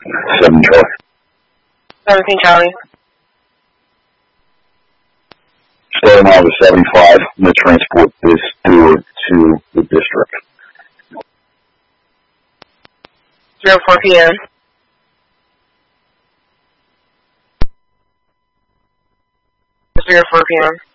7 Charlie. 17 Charlie. Starting out with 75, I'm going to transport this steward to the district. 04 p.m. It's 04 p.m.